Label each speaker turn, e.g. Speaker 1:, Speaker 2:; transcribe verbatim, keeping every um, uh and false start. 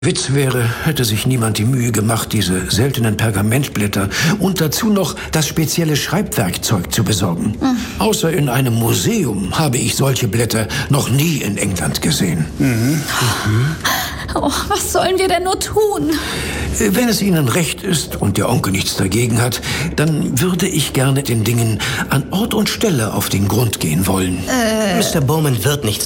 Speaker 1: Witz wäre, hätte sich niemand die Mühe gemacht, diese seltenen Pergamentblätter und dazu noch das spezielle Schreibwerkzeug zu besorgen. Mhm. Außer in einem Museum habe ich solche Blätter noch nie in England gesehen. Mhm.
Speaker 2: Mhm. Oh, was sollen wir denn nur tun?
Speaker 1: Wenn es Ihnen recht ist und der Onkel nichts dagegen hat, dann würde ich gerne den Dingen an Ort und Stelle auf den Grund gehen wollen.
Speaker 3: Äh. Mister Bowman wird nichts